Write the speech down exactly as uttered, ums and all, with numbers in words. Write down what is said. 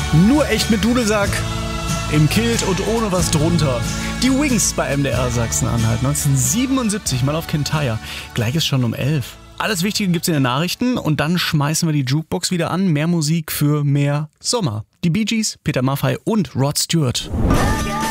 Nur echt mit Dudelsack, im Kilt und ohne was drunter. Die Wings bei M D R Sachsen-Anhalt, neunzehnhundertsiebenundsiebzig, mal auf Kintyre. Gleich ist schon um elf. Alles Wichtige gibt's in den Nachrichten und dann schmeißen wir die Jukebox wieder an. Mehr Musik für mehr Sommer. Die Bee Gees, Peter Maffay und Rod Stewart.